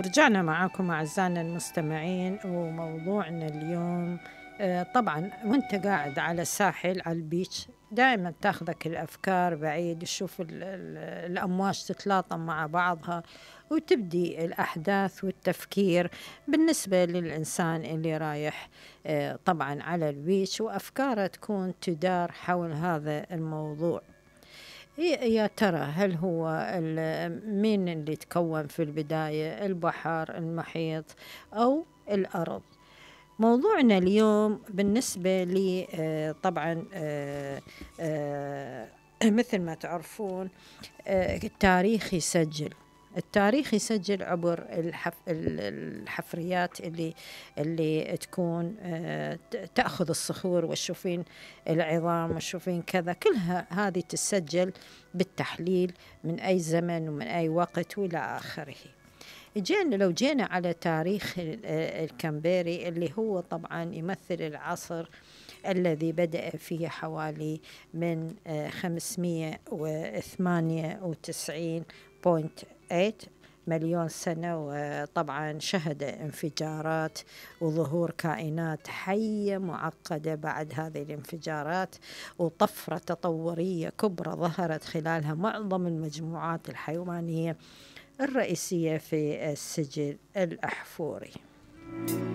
ورجعنا معاكم أعزائنا المستمعين، وموضوعنا اليوم طبعا وانت قاعد على الساحل على البيتش دائما تاخذك الأفكار بعيد، تشوف الأمواج تتلاطم مع بعضها وتبدي الأحداث والتفكير بالنسبة للإنسان اللي رايح طبعا على البيتش، وأفكاره تكون تدار حول هذا الموضوع. يا ترى هل هو مين اللي تكون في البداية، البحر، المحيط، أو الأرض؟ موضوعنا اليوم بالنسبة لي طبعا مثل ما تعرفون التاريخ يسجل، التاريخ يسجل عبر الحفريات اللي تكون تأخذ الصخور وتشوفين العظام وتشوفين كذا، كلها هذه تسجل بالتحليل من أي زمن ومن أي وقت وإلى آخره. لو جينا على تاريخ الكامبيري اللي هو طبعا يمثل العصر الذي بدأ فيه حوالي من 598.8 مليون سنة، وطبعا شهد انفجارات وظهور كائنات حية معقدة بعد هذه الانفجارات، وطفرة تطورية كبرى ظهرت خلالها معظم المجموعات الحيوانية الرئيسية في السجل الأحفوري.